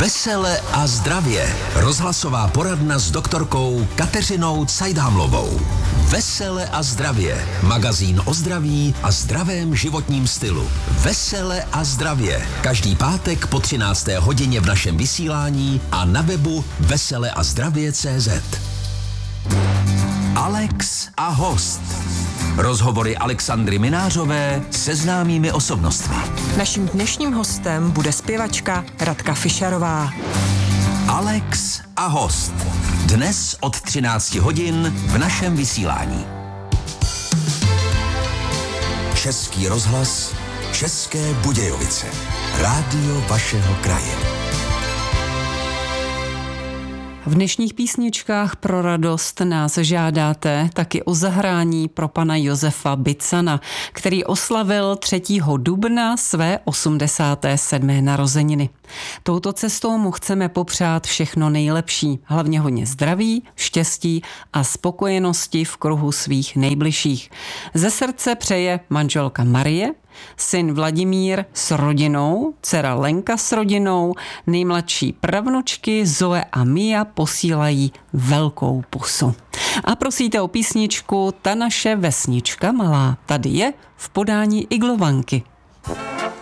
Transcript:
Vesele a zdravě. Rozhlasová poradna s doktorkou Kateřinou Cajdámlovou. Vesele a zdravě. Magazín o zdraví a zdravém životním stylu. Vesele a zdravě. Každý pátek po 13. hodině v našem vysílání a na webu veseleazdravě.cz. Alex a host. Rozhovory Alexandry Minářové se známými osobnostmi. Naším dnešním hostem bude zpěvačka Radka Fišarová. Alex a host. Dnes od 13 hodin v našem vysílání. Český rozhlas, České Budějovice. Rádio vašeho kraje. V dnešních písničkách pro radost nás žádáte taky o zahrání pro pana Josefa Bicana, který oslavil 3. dubna své 87. narozeniny. Touto cestou mu chceme popřát všechno nejlepší, hlavně hodně zdraví, štěstí a spokojenosti v kruhu svých nejbližších. Ze srdce přeje manželka Marie, syn Vladimír s rodinou, dcera Lenka s rodinou, nejmladší pravnučky Zoe a Mia posílají velkou pusu. A prosíte o písničku Ta naše vesnička malá. Tady je v podání Iglovanky.